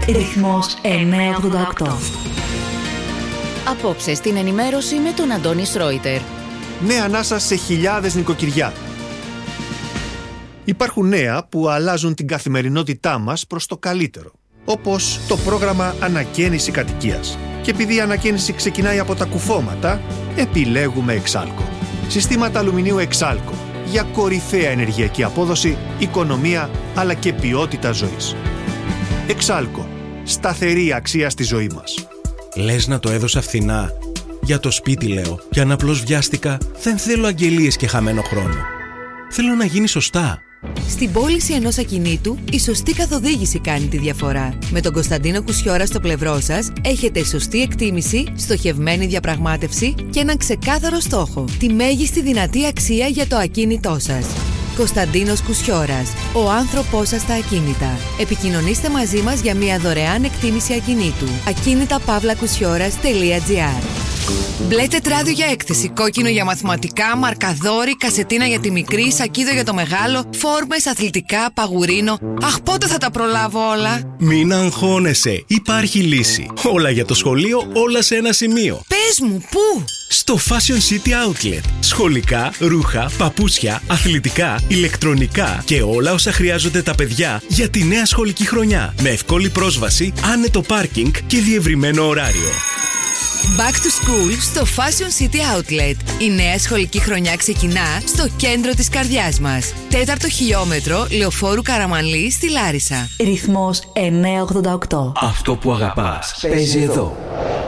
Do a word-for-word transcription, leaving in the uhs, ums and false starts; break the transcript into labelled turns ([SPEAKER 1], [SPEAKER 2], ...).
[SPEAKER 1] Ρυθμός εννιακόσια ογδόντα οκτώ.
[SPEAKER 2] Απόψε στην ενημέρωση με τον Αντώνη Σρόιτερ.
[SPEAKER 3] Νέα ανάσα σε χιλιάδες νοικοκυριά. Υπάρχουν νέα που αλλάζουν την καθημερινότητά μας προς το καλύτερο. Όπως το πρόγραμμα Ανακαίνιση Κατοικίας. Και επειδή η ανακαίνιση ξεκινάει από τα κουφώματα, επιλέγουμε Εξάλκο. Συστήματα αλουμινίου Εξάλκο για κορυφαία ενεργειακή απόδοση, οικονομία αλλά και ποιότητα ζωής. Εξάλκο. Σταθερή αξία στη ζωή μας.
[SPEAKER 4] Λες να το έδωσα φθηνά? Για το σπίτι λέω. Και αν απλώς βιάστηκα, δεν θέλω αγγελίες και χαμένο χρόνο. Θέλω να γίνει σωστά.
[SPEAKER 5] Στην πώληση ενός ακινήτου, η σωστή καθοδήγηση κάνει τη διαφορά. Με τον Κωνσταντίνο Κουσιώρα στο πλευρό σας, έχετε σωστή εκτίμηση, στοχευμένη διαπραγμάτευση και έναν ξεκάθαρο στόχο. Τη μέγιστη δυνατή αξία για το ακίνητό σας. Κωνσταντίνος Κουσιώρας, ο άνθρωπός σας στα ακίνητα. Επικοινωνήστε μαζί μας για μια δωρεάν εκτίμηση ακινήτου. ακίνητα παύλα κουσιώρας τελεία τζι άρ. Μπλε τετράδιο για έκθεση, κόκκινο για μαθηματικά, μαρκαδόρι, κασετίνα για τη μικρή, σακίδο για το μεγάλο, φόρμες, αθλητικά, παγουρίνο. Αχ, πότε θα τα προλάβω όλα?
[SPEAKER 4] Μην αγχώνεσαι, υπάρχει λύση. Όλα για το σχολείο, όλα σε ένα σημείο.
[SPEAKER 5] Πες μου, πού?
[SPEAKER 4] Στο Fashion City Outlet. Σχολικά, ρούχα, παπούτσια, αθλητικά, ηλεκτρονικά και όλα όσα χρειάζονται τα παιδιά για τη νέα σχολική χρονιά. Με εύκολη πρόσβαση, άνετο πάρκινγκ και διευρυμένο ωράριο.
[SPEAKER 5] Back to school στο Fashion City Outlet. Η νέα σχολική χρονιά ξεκινά στο κέντρο της καρδιάς μας. Τέταρτο χιλιόμετρο Λεωφόρου Καραμανλή στη Λάρισα.
[SPEAKER 1] Ρυθμός εννιακόσια ογδόντα οκτώ.
[SPEAKER 6] Αυτό που αγαπάς παίζει εδώ.